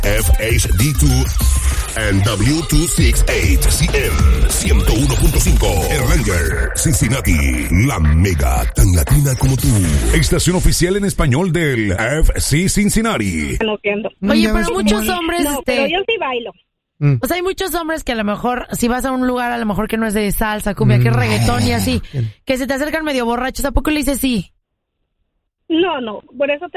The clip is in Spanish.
FHD2 and W268CM 101.5 El Ranger, Cincinnati, la mega tan latina como tú. Estación oficial en español del FC Cincinnati. No entiendo. Oye, pero muchos hombres... No, pero yo sí bailo. O sea, hay muchos hombres que a lo mejor, si vas a un lugar a lo mejor que no es de salsa, cumbia, que es reggaetón y así, que se te acercan medio borrachos, ¿a poco le dices sí? No, por eso